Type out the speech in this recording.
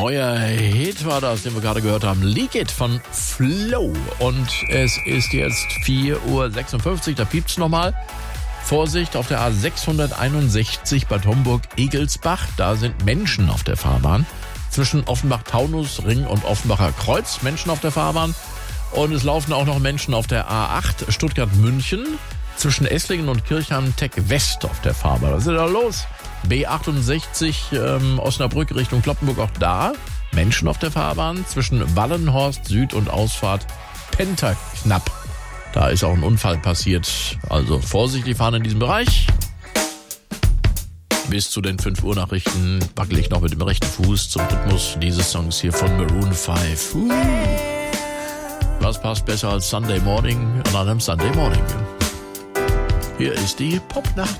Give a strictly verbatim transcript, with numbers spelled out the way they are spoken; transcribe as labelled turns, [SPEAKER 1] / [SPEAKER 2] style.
[SPEAKER 1] neuer Hit war das, den wir gerade gehört haben. Leak It von Flow. Und es ist jetzt vier Uhr sechsundfünfzig, da piept's nochmal. Vorsicht auf der A sechshunderteinundsechzig Bad Homburg-Egelsbach. Da sind Menschen auf der Fahrbahn. Zwischen Offenbach-Taunus, Ring und Offenbacher Kreuz Menschen auf der Fahrbahn. Und es laufen auch noch Menschen auf der A acht Stuttgart-München. Zwischen Esslingen und Kirchheim-Tech West auf der Fahrbahn. Was ist da los? B achtundsechzig ähm, Osnabrück Richtung Cloppenburg, auch da Menschen auf der Fahrbahn. Zwischen Wallenhorst Süd und Ausfahrt Penterknapp. Da ist auch ein Unfall passiert. Also vorsichtig fahren in diesem Bereich. Bis zu den fünf Uhr Nachrichten wackel ich noch mit dem rechten Fuß zum Rhythmus dieses Songs hier von Maroon fünf. Uh. Was passt besser als Sunday Morning an einem Sunday Morning? Hier ist die Popnacht.